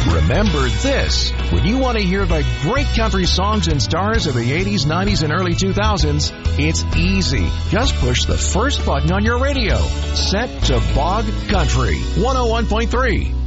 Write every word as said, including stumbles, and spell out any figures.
Remember this. When you want to hear the great country songs and stars of the eighties, nineties, and early two thousands, it's easy. Just push the first button on your radio. Set to Bog Country one oh one point three.